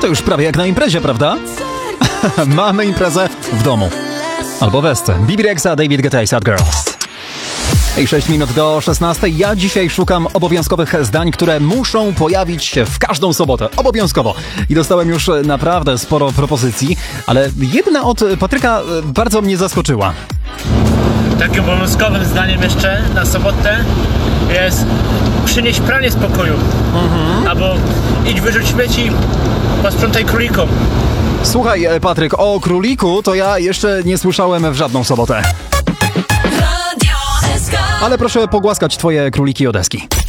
To już prawie jak na imprezie, prawda? Mamy imprezę w domu. Albo wesce. Bibi Rexha, David Guetta i Sad Girls. I 6 minut do 16. Ja dzisiaj szukam obowiązkowych zdań, które muszą pojawić się w każdą sobotę. Obowiązkowo. I dostałem już naprawdę sporo propozycji, ale jedna od Patryka bardzo mnie zaskoczyła. Takim obowiązkowym zdaniem jeszcze na sobotę jest przynieść pranie z pokoju. Albo idź wyrzuć śmieci, posprzątaj królikom. Słuchaj, Patryk, o króliku to ja jeszcze nie słyszałem w żadną sobotę. Ale proszę pogłaskać twoje króliki o deski.